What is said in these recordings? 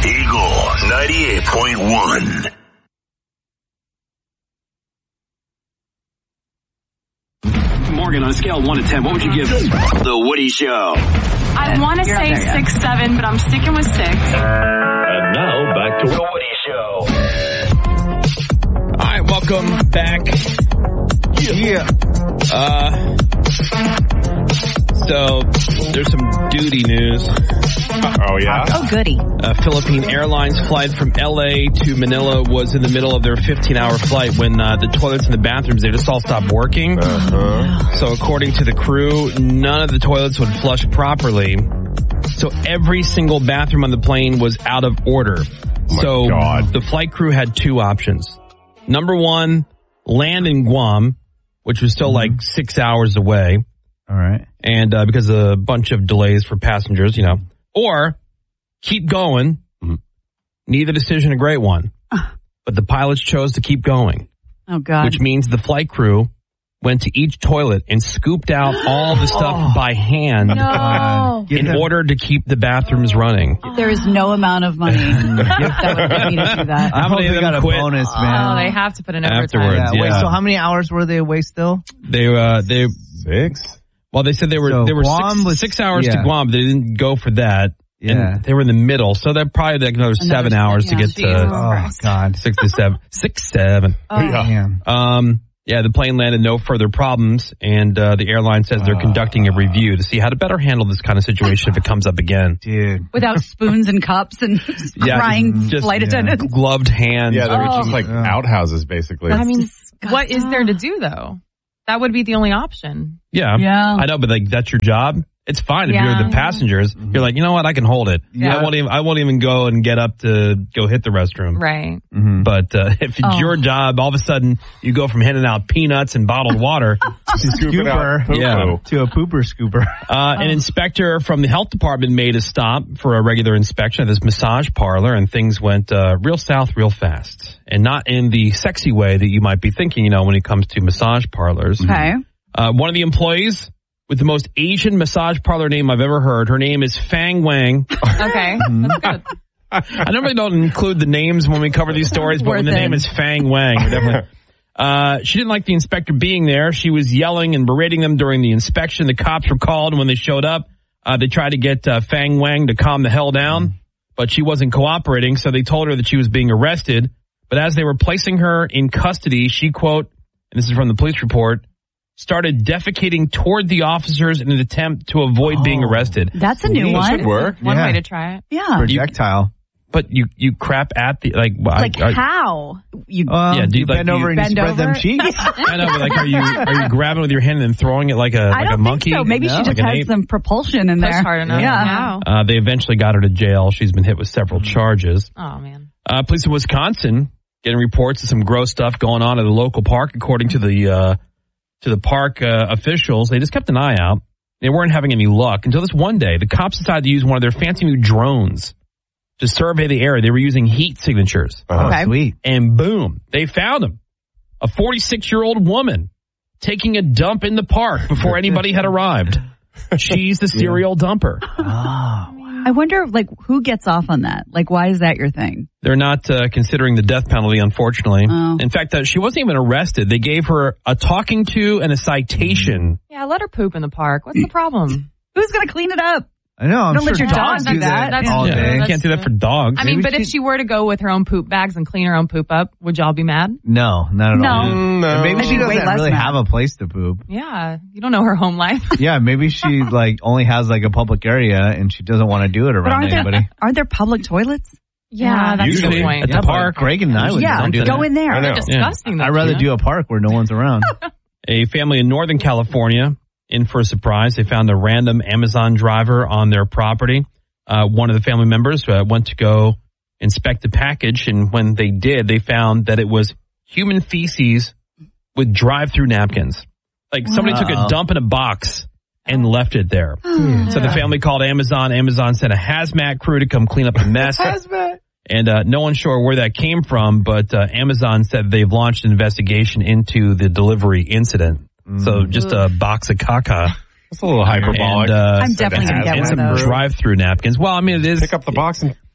Eagle 98.1. Morgan, on a scale of 1 to 10, what would you give The Woody Show? I want to say 6, 7, but I'm sticking with 6. And now back to The Woody Show. All right, welcome back. Yeah. So there's some duty news. Oh, yeah? Oh, goody. Philippine Airlines flight from L.A. to Manila was in the middle of their 15-hour flight when the toilets in the bathrooms, they just all stopped working. So according to the crew, none of the toilets would flush properly. So every single bathroom on the plane was out of order. The flight crew had two options. Number one, land in Guam, which was still like 6 hours away. All right. And because of a bunch of delays for passengers, you know. Or keep going. Neither decision a great one. But the pilots chose to keep going. Oh, God. Which means the flight crew went to each toilet and scooped out all the stuff by hand in order to keep the bathrooms running. There is no amount of money that would get me to do that. I hope they got a bonus, man. Oh, they have to put in overtime. Afterwards, Wait, so how many hours were they away still? They 6? Well, they said they were Guam was 6 hours to Guam, but they didn't go for that. Yeah. And they were in the middle, so they're probably like another 7 hours to get to God. 6 to 7. 6, 7. Yeah, the plane landed no further problems, and the airline says they're conducting a review to see how to better handle this kind of situation if it comes up again. Dude. Without spoons and cups and crying flight attendants. Gloved hands. Yeah, they were just like outhouses, basically. I mean, what is there to do, though? That would be the only option. Yeah. I know, but like that's your job. It's fine if you're the passengers. You're like, you know what? I can hold it. I won't even go and get up to go hit the restroom. Right. But if it's your job, all of a sudden you go from handing out peanuts and bottled water to a pooper scooper. An inspector from the health department made a stop for a regular inspection of this massage parlor, and things went real south real fast, and not in the sexy way that you might be thinking. You know, when it comes to massage parlors. Okay. One of the employees with the most Asian massage parlor name I've ever heard. Her name is Fang Wang. Okay, that's good. I normally don't include the names when we cover these stories, but when the name is Fang Wang, definitely. She didn't like the inspector being there. She was yelling and berating them during the inspection. The cops were called, and when they showed up, they tried to get Fang Wang to calm the hell down, but she wasn't cooperating, so they told her that she was being arrested. But as they were placing her in custody, she, quote, and this is from the police report, started defecating toward the officers in an attempt to avoid being arrested. That's a new one. Should work. One way to try it. Yeah. Projectile. But you crap at the how? You do you bend over and you spread them cheeks? I know, but like, are you grabbing with your hand and throwing it like a monkey? Think so. Maybe she just has some propulsion in there. Push hard enough. Yeah. They eventually got her to jail. She's been hit with several charges. Oh man. Police in Wisconsin getting reports of some gross stuff going on at a local park. According to the park officials, they just kept an eye out. They weren't having any luck until this one day. The cops decided to use one of their fancy new drones to survey the area. They were using heat signatures. Okay. Sweet. And boom, they found him. A 46-year-old woman taking a dump in the park before anybody had arrived. She's the serial dumper. I wonder, who gets off on that? Why is that your thing? They're not considering the death penalty, unfortunately. In fact, she wasn't even arrested. They gave her a talking to and a citation. Yeah, let her poop in the park. What's the problem? Who's going to clean it up? I know. I'm Don't sure let your dogs dog do that do all that. day. You can't do that for dogs. I mean, but if she were to go with her own poop bags and clean her own poop up, would y'all be mad? No, not at all. No. Maybe she doesn't really have a place to poop. Yeah, you don't know her home life. Yeah, maybe she only has a public area and she doesn't want to do it around anybody. Aren't there public toilets? Yeah, that's a good point. At the park. Greg and I would do go in there. I know. Disgusting. I'd rather do a park where no one's around. A family in Northern California, in for a surprise, they found a random Amazon driver on their property. One of the family members went to go inspect the package, and when they did, they found that it was human feces with drive-through napkins. Somebody took a dump in a box and left it there. So the family called Amazon. Amazon sent a hazmat crew to come clean up the mess. And no one's sure where that came from, but Amazon said they've launched an investigation into the delivery incident. So just a box of caca. That's a little hyperbolic. And, I'm definitely going to get and one some of those. drive-through napkins. Well, I mean, it is. Pick up the box and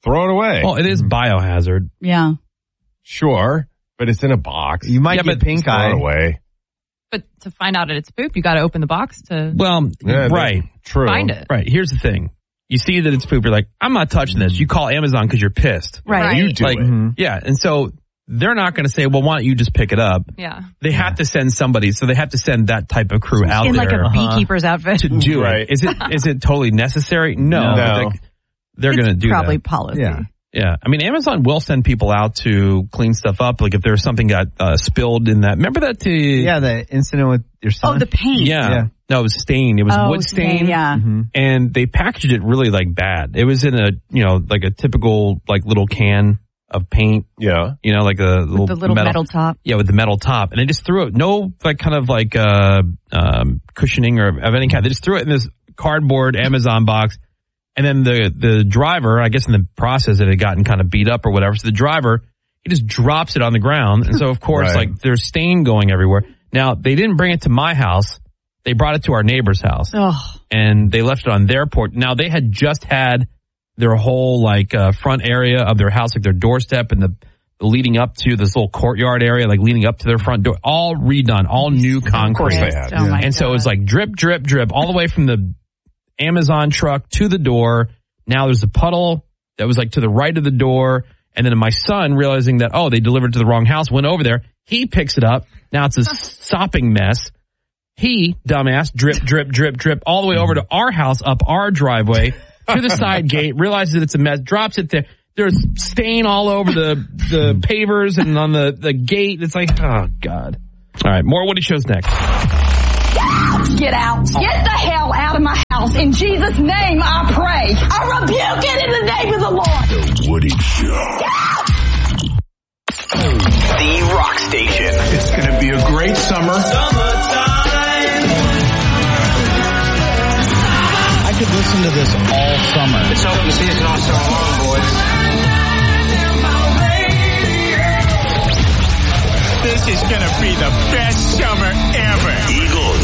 throw it away. Well, it is biohazard. Yeah. Sure, but it's in a box. You might get pink Throw eye. it away. But to find out that it's poop, you got to open the box to Well, Yeah, right. True. find it. Right. Here's the thing. You see that it's poop. You're like, I'm not touching this. You call Amazon because you're pissed. Right. You do Like, it. yeah. And so they're not going to say, well, why don't you just pick it up? Yeah. They have to send somebody. So they have to send that type of crew out In there like a beekeeper's outfit. to do Right. it. Is it totally necessary? No. No. But they're going to do probably that. policy. Yeah. Yeah. I mean, Amazon will send people out to clean stuff up. Like if there's something got spilled in that. Remember that? Yeah, the incident with your son. Oh, the paint. Yeah. No, it was stain. It was wood stain. Yeah. And they packaged it really like bad. It was in a, like a typical like little can of paint, Yeah. like a little, The little metal top. Yeah, with the metal top. And they just threw it, no like kind of like cushioning or of any kind. They just threw it in this cardboard Amazon box. And then the driver, I guess in the process it had gotten kind of beat up or whatever. So the driver, he just drops it on the ground. And so of course, Right. like there's stain going everywhere. Now they didn't bring it to my house. They brought it to our neighbor's house. Oh. And they left it on their porch. Now they had just had their whole like front area of their house, like their doorstep and the leading up to this little courtyard area, like leading up to their front door, all redone, all new concrete. Of course they had. Oh my And so it was God. like drip, drip, drip, all the way from the Amazon truck to the door. Now there's a puddle that was like to the right of the door. And then my son, realizing that, they delivered to the wrong house, went over there. He picks it up. Now it's a sopping mess. He, dumbass, drip, drip, drip, drip, all the way over to our house, up our driveway, to the side gate, realizes that it's a mess, drops it there. There's stain all over the pavers and on the gate. It's like, oh, God. All right, more Woody Shows next. Get out. Get the hell out of my house. In Jesus' name, I pray. I rebuke it in the name of the Lord. The Woody Show. The Rock Station. It's going to be a great summer. I could listen to this all summer. It's open season all summer long, boys. This is going to be the best summer ever.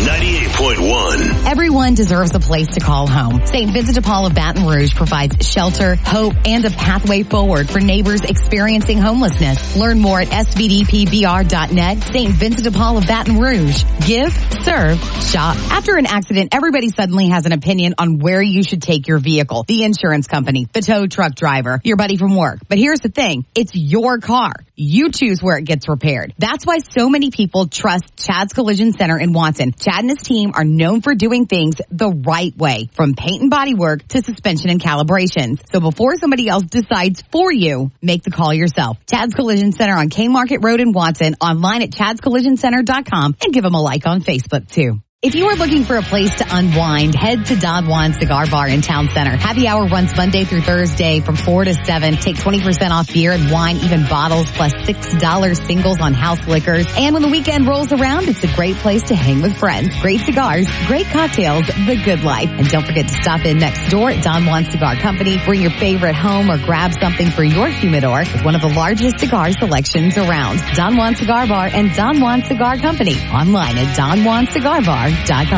Eagle 98.1. Everyone deserves a place to call home. St. Vincent de Paul of Baton Rouge provides shelter, hope, and a pathway forward for neighbors experiencing homelessness. Learn more at svdpbr.net. St. Vincent de Paul of Baton Rouge. Give, serve, shop. After an accident, everybody suddenly has an opinion on where you should take your vehicle. The insurance company, the tow truck driver, your buddy from work. But here's the thing. It's your car. You choose where it gets repaired. That's why so many people trust Chad's Collision Center in Watson. Chad and his team are known for doing things the right way, from paint and body work to suspension and calibrations. So before somebody else decides for you, make the call yourself. Chad's Collision Center on K Market Road in Watson, online at chadscollisioncenter.com, and give them a like on Facebook too. If you are looking for a place to unwind, head to Don Juan Cigar Bar in Town Center. Happy hour runs Monday through Thursday from 4 to 7. Take 20% off beer and wine, even bottles, plus $6 singles on house liquors. And when the weekend rolls around, it's a great place to hang with friends. Great cigars, great cocktails, the good life. And don't forget to stop in next door at Don Juan Cigar Company. Bring your favorite home or grab something for your humidor with one of the largest cigar selections around. Don Juan Cigar Bar and Don Juan Cigar Company. Online at DonJuanCigarBar.com.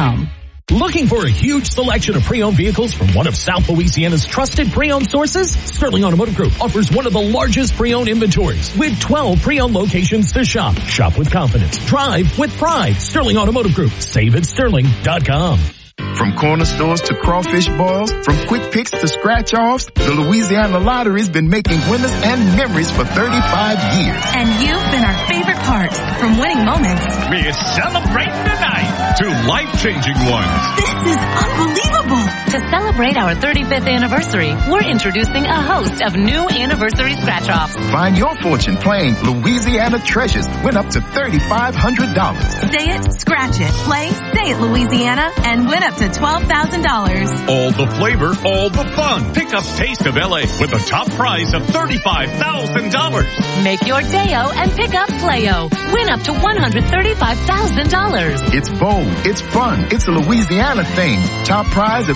Looking for a huge selection of pre-owned vehicles from one of South Louisiana's trusted pre-owned sources? Sterling Automotive Group offers one of the largest pre-owned inventories with 12 pre-owned locations to shop. Shop with confidence. Drive with pride. Sterling Automotive Group. Save at Sterling.com. From corner stores to crawfish boils, from quick picks to scratch-offs, the Louisiana Lottery's been making winners and memories for 35 years. And you've been our favorite part. From winning moments, We're celebrating tonight to life-changing ones. this is unbelievable. To celebrate our 35th anniversary, we're introducing a host of new anniversary scratch-offs. Find your fortune playing Louisiana Treasures. Win up to $3,500. Say it, scratch it, play, say it Louisiana, and win up to $12,000. All the flavor, all the fun. Pick up Taste of LA with a top prize of $35,000. Make your day-o and pick up Play-o. Win up to $135,000. It's bold, it's fun, it's a Louisiana thing. Top prize of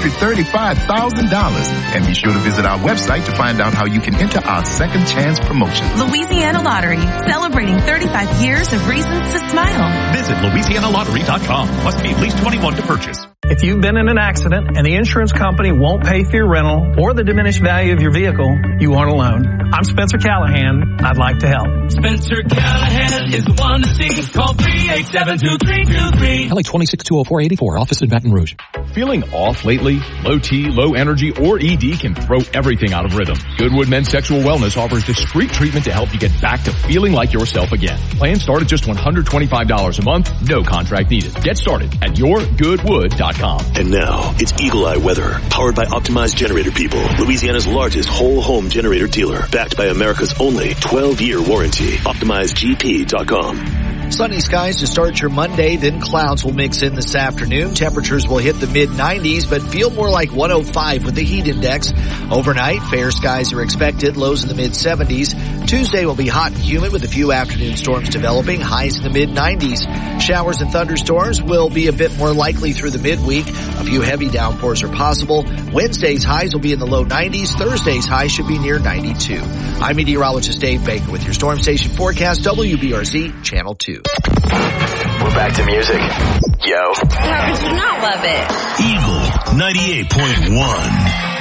$235,000. And be sure to visit our website to find out how you can enter our second chance promotion. Louisiana Lottery, celebrating 35 years of reasons to smile. Visit LouisianaLottery.com. Must be at least 21 to purchase. If you've been in an accident and the insurance company won't pay for your rental or the diminished value of your vehicle, you aren't alone. I'm Spencer Callahan. I'd like to help. Spencer Callahan is the one to see. Call 387-2323. LA 2620484, office in Baton Rouge. Feeling off lately? Low T, low energy, or ED can throw everything out of rhythm. Goodwood Men's Sexual Wellness offers discreet treatment to help you get back to feeling like yourself again. Plans start at just $125 a month, no contract needed. Get started at yourgoodwood.com. And now, it's Eagle Eye Weather, powered by Optimized Generator People, Louisiana's largest whole home generator dealer, backed by America's only 12-year warranty. OptimizeGP.com. Sunny skies to start your Monday, then clouds will mix in this afternoon. Temperatures will hit the mid-90s, but feel more like 105 with the heat index. Overnight, fair skies are expected, lows in the mid-70s. Tuesday will be hot and humid with a few afternoon storms developing, highs in the mid-90s. Showers and thunderstorms will be a bit more likely through the midweek. A few heavy downpours are possible. Wednesday's highs will be in the low 90s. Thursday's highs should be near 92. I'm meteorologist Dave Baker with your Storm Station forecast, WBRZ Channel 2. We're back to music. Yo. How could you not love it? Eagle 98.1.